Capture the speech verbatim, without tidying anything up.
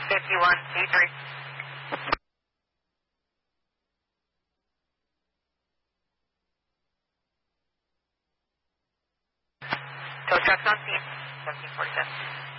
fifty-one C three. Tow truck's on scene, seventeen forty-seven.